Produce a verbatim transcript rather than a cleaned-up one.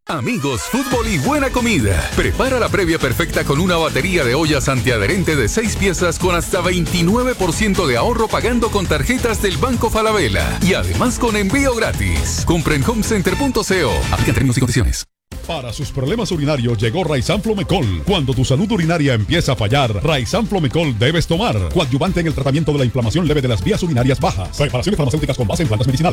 Amigos, fútbol y buena comida. Prepara la previa perfecta con una batería de ollas antiadherente de seis piezas con hasta veintinueve por ciento de ahorro pagando con tarjetas del Banco Falabella. Y además con envío gratis. Compra en homecenter punto co. Aplican términos y condiciones. Para sus problemas urinarios llegó Raizan Flomecol. Cuando tu salud urinaria empieza a fallar, Raizan Flomecol debes tomar. Coadyuvante en el tratamiento de la inflamación leve de las vías urinarias bajas. Preparaciones farmacéuticas con base en plantas medicinales.